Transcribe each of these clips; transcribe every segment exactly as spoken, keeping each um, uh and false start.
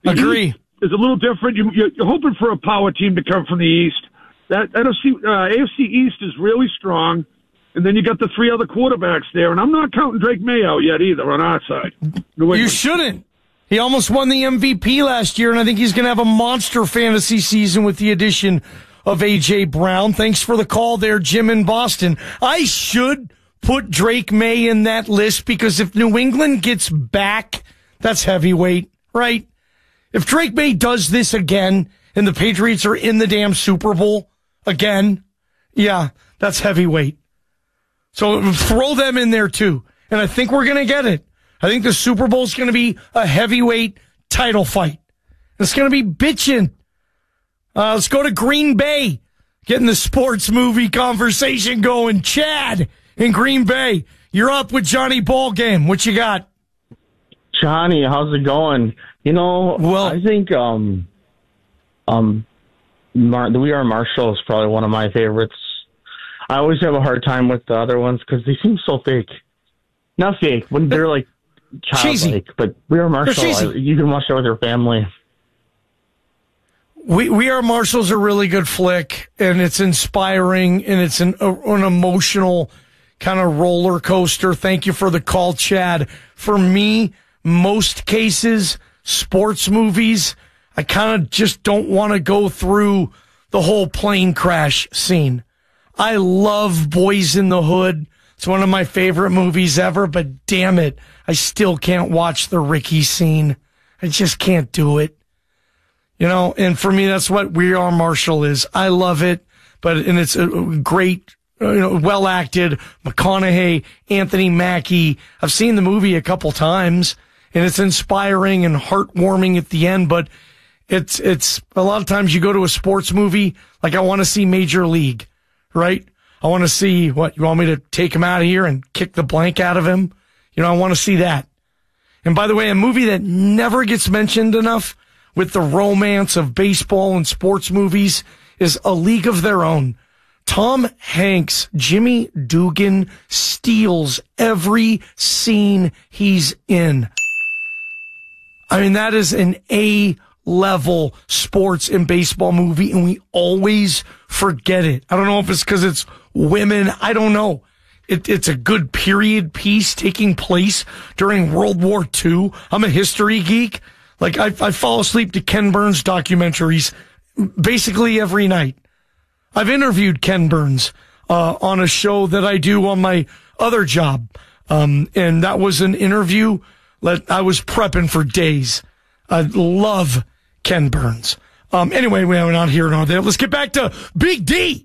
The Agree. East is a little different. You, you're, you're hoping for a power team to come from the East. That N F C, uh, A F C East is really strong. And then you got the three other quarterbacks there. And I'm not counting Drake May out yet either on our side. You shouldn't. He almost won the M V P last year, and I think he's going to have a monster fantasy season with the addition of A J. Brown. Thanks for the call there, Jim in Boston. I should put Drake May in that list because if New England gets back, that's heavyweight, right? If Drake May does this again and the Patriots are in the damn Super Bowl again, yeah, that's heavyweight. So throw them in there too. And I think we're going to get it. I think the Super Bowl is going to be a heavyweight title fight. It's going to be bitching. Uh, let's go to Green Bay. Getting the sports movie conversation going. Chad in Green Bay. You're up with Johnny Ballgame. What you got? Johnny, how's it going? You know, well, I think um, um, Mar- the We Are Marshall is probably one of my favorites. I always have a hard time with the other ones because they seem so fake. Not fake, when they're like childlike, but We Are Marshall, you can watch it with your family. We We Are Marshall's a really good flick, and it's inspiring, and it's an, a, an emotional kind of roller coaster. Thank you for the call, Chad. For me, most cases, sports movies, I kind of just don't want to go through the whole plane crash scene. I love Boys in the Hood. It's one of my favorite movies ever, but damn it, I still can't watch the Ricky scene. I just can't do it. You know, and for me, that's what We Are Marshall is. I love it, but, and it's a great, you know, well acted, McConaughey, Anthony Mackie. I've seen the movie a couple times, and it's inspiring and heartwarming at the end, but it's, it's, a lot of times you go to a sports movie, like I want to see Major League, right? I want to see what, you want me to take him out of here and kick the blank out of him? You know, I want to see that. And by the way, a movie that never gets mentioned enough with the romance of baseball and sports movies is A League of Their Own. Tom Hanks, Jimmy Dugan steals every scene he's in. I mean, that is an A-level sports and baseball movie, and we always forget it. I don't know if it's because it's women. I don't know. It, it's a good period piece taking place during World War Two. I'm a history geek. Like, I, I fall asleep to Ken Burns documentaries basically every night. I've interviewed Ken Burns uh, on a show that I do on my other job. Um, and that was an interview that I was prepping for days. I love Ken Burns. Um, anyway, we're not here nor there. Let's get back to Big D.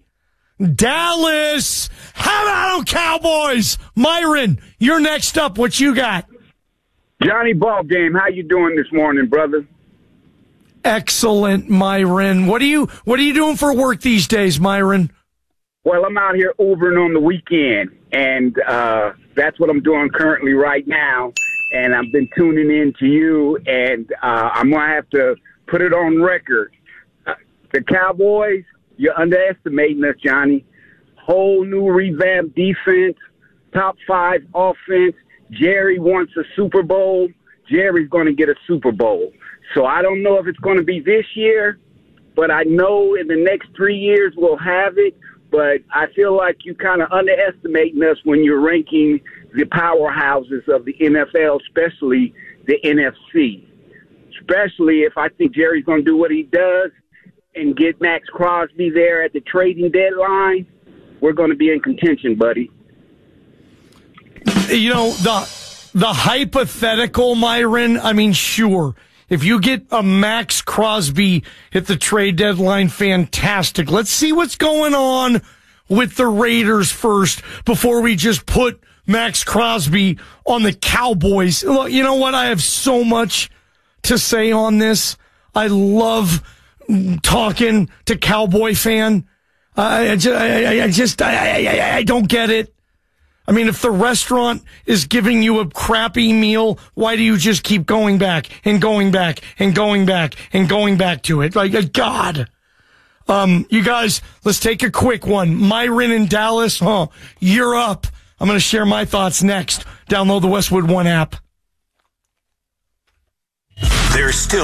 Dallas. How about them Cowboys? Myron, you're next up. What you got? Johnny Ballgame, how you doing this morning, brother? Excellent, Myron. What are you What are you doing for work these days, Myron? Well, I'm out here Ubering on the weekend, and uh, that's what I'm doing currently right now. And I've been tuning in to you, and uh, I'm going to have to put it on record. Uh, the Cowboys, you're underestimating us, Johnny. Whole new revamped defense, top five offense. Jerry wants a Super Bowl. Jerry's going to get a Super Bowl. So I don't know if it's going to be this year, but I know in the next three years we'll have it. But I feel like you kind of underestimating us when you're ranking the powerhouses of the N F L, especially the N F C. Especially if I think Jerry's going to do what he does and get Max Crosby there at the trading deadline, we're going to be in contention, buddy. You know, the the hypothetical, Myron, I mean, sure. If you get a Max Crosby at the trade deadline, fantastic. Let's see what's going on with the Raiders first before we just put Max Crosby on the Cowboys. Look, you know what? I have so much to say on this. I love talking to Cowboy fan. I, I, I, I just, I, I, I don't get it. I mean, if the restaurant is giving you a crappy meal, why do you just keep going back and going back and going back and going back to it? Like, God. Um, you guys, let's take a quick one. Myron in Dallas, huh? You're up. I'm going to share my thoughts next. Download the Westwood One app. There's still